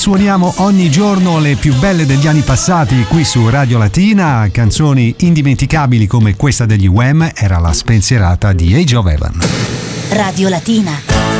suoniamo ogni giorno le più belle degli anni passati qui su Radio Latina, canzoni indimenticabili come questa degli Wham, era la spensierata di Age of Heaven. Radio Latina.